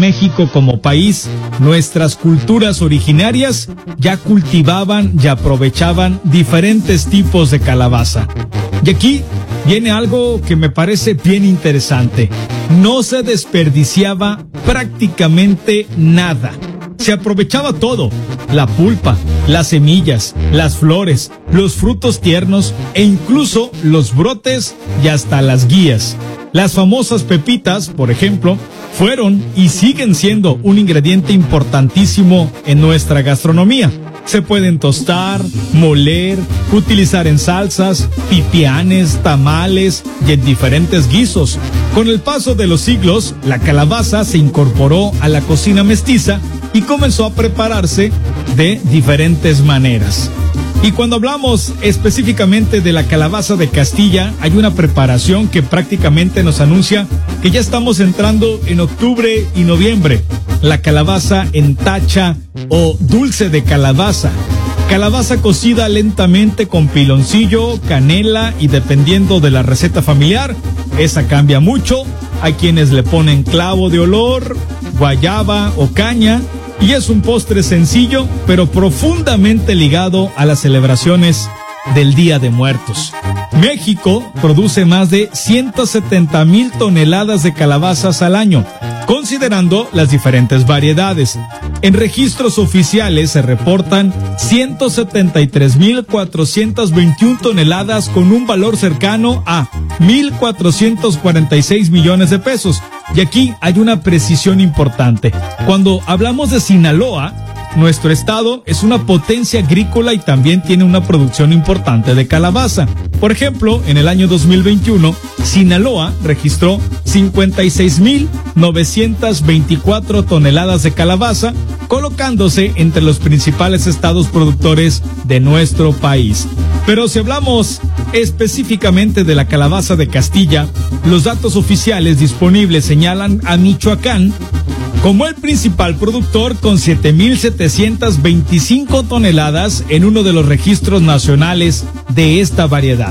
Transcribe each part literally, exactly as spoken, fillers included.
México como país, nuestras culturas originarias ya cultivaban y aprovechaban diferentes tipos de calabaza. Y aquí viene algo que me parece bien interesante. No se desperdiciaba prácticamente nada. Se aprovechaba todo: la pulpa, las semillas, las flores, los frutos tiernos e incluso los brotes y hasta las guías. Las famosas pepitas, por ejemplo, fueron y siguen siendo un ingrediente importantísimo en nuestra gastronomía. Se pueden tostar, moler, utilizar en salsas, pipianes, tamales y en diferentes guisos. Con el paso de los siglos, la calabaza se incorporó a la cocina mestiza y comenzó a prepararse de diferentes maneras. Y cuando hablamos específicamente de la calabaza de Castilla, hay una preparación que prácticamente nos anuncia que ya estamos entrando en octubre y noviembre. La calabaza en tacha o dulce de calabaza. Calabaza cocida lentamente con piloncillo, canela y dependiendo de la receta familiar, esa cambia mucho. Hay quienes le ponen clavo de olor, guayaba o caña. Y es un postre sencillo, pero profundamente ligado a las celebraciones del Día de Muertos. México produce más de ciento setenta mil toneladas de calabazas al año, considerando las diferentes variedades. En registros oficiales se reportan ciento setenta y tres mil cuatrocientas veintiuna toneladas con un valor cercano a mil cuatrocientos cuarenta y seis millones de pesos. Y aquí hay una precisión importante. Cuando hablamos de Sinaloa, nuestro estado es una potencia agrícola y también tiene una producción importante de calabaza. Por ejemplo, en el año dos mil veintiuno, Sinaloa registró cincuenta y seis mil novecientas veinticuatro toneladas de calabaza, colocándose entre los principales estados productores de nuestro país. Pero si hablamos específicamente de la calabaza de Castilla, los datos oficiales disponibles señalan a Michoacán como el principal productor con siete mil setecientas veinticinco toneladas en uno de los registros nacionales de esta variedad.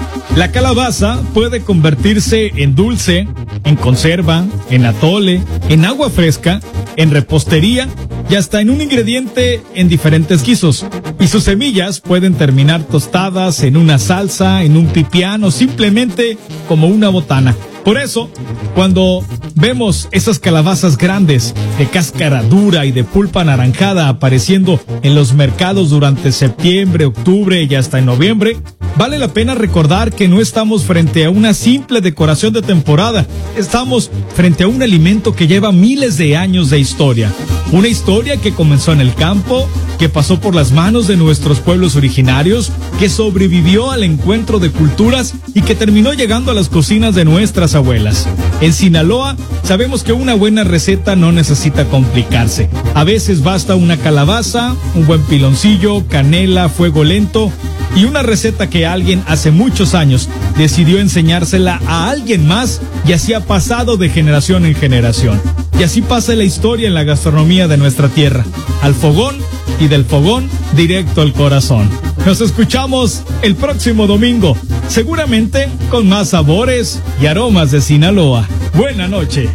La calabaza puede convertirse en dulce, en conserva, en atole, en agua fresca, en repostería y hasta en un ingrediente en diferentes guisos. Y sus semillas pueden terminar tostadas en una salsa, en un pipián o simplemente como una botana. Por eso, cuando vemos esas calabazas grandes, de cáscara dura y de pulpa anaranjada apareciendo en los mercados durante septiembre, octubre y hasta en noviembre, vale la pena recordar que no estamos frente a una simple decoración de temporada. Estamos frente a un alimento que lleva miles de años de historia. Una historia que comenzó en el campo, que pasó por las manos de nuestros pueblos originarios, que sobrevivió al encuentro de culturas y que terminó llegando a las cocinas de nuestras abuelas. En Sinaloa sabemos que una buena receta no necesita complicarse. A veces basta una calabaza, un buen piloncillo, canela, fuego lento y una receta que alguien hace muchos años decidió enseñársela a alguien más y así ha pasado de generación en generación. Y así pasa la historia en la gastronomía de nuestra tierra. Al fogón y del fogón directo al corazón. Nos escuchamos el próximo domingo, seguramente con más sabores y aromas de Sinaloa. Buena noche.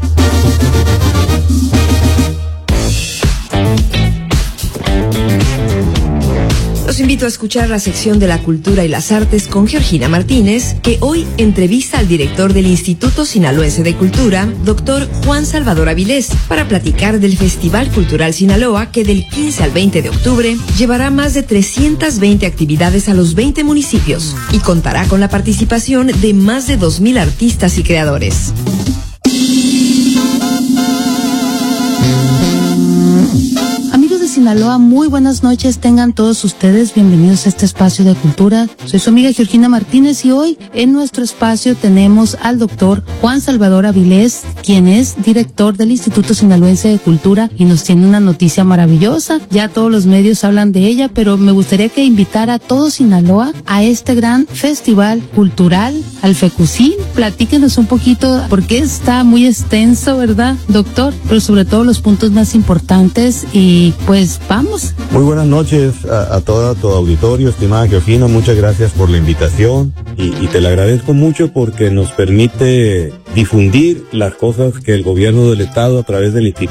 Los invito a escuchar la sección de la cultura y las artes con Georgina Martínez, que hoy entrevista al director del Instituto Sinaloense de Cultura, doctor Juan Salvador Avilés, para platicar del Festival Cultural Sinaloa, que del quince al veinte de octubre llevará más de trescientas veinte actividades a los veinte municipios y contará con la participación de más de dos mil artistas y creadores. Sinaloa, muy buenas noches, tengan todos ustedes bienvenidos a este espacio de cultura. Soy su amiga Georgina Martínez y hoy en nuestro espacio tenemos al doctor Juan Salvador Avilés, quien es director del Instituto Sinaloense de Cultura y nos tiene una noticia maravillosa. Ya todos los medios hablan de ella, pero me gustaría que invitara a todo Sinaloa a este gran festival cultural, al FECUCIN. Platíquenos un poquito, porque está muy extenso, ¿verdad, doctor? Pero sobre todo los puntos más importantes y pues vamos. Muy buenas noches a, a todo tu auditorio, estimada Georgina, muchas gracias por la invitación y, y te la agradezco mucho porque nos permite difundir las cosas que el gobierno del estado a través del Instituto